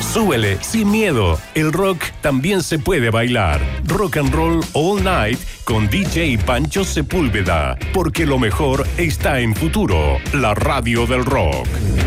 Súbele sin miedo. El rock también se puede bailar. Rock and Roll All Night con DJ Pancho Sepúlveda. Porque lo mejor está en Futuro, la radio del rock.